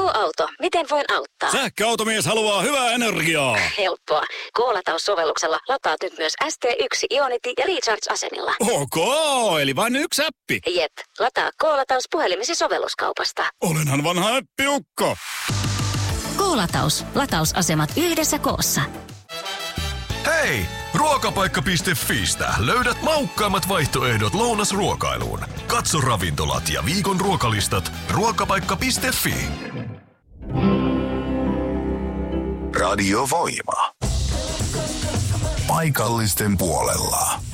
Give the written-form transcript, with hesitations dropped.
Auto. Miten voin auttaa? Sähköautomies haluaa hyvää energiaa. Helppoa. K-lataussovelluksella lataat nyt myös ST1 Ionity ja Recharge-asenilla. Ok, eli vain yksi appi. Jep. Lataa K-lataus puhelimesi sovelluskaupasta. Olenhan vanha äppiukko. K-lataus. Latausasemat yhdessä koossa. Hei! Ruokapaikka.fiistä löydät maukkaammat vaihtoehdot lounasruokailuun. Katso ravintolat ja viikon ruokalistat ruokapaikka.fi. Radio Voima. Paikallisten puolella.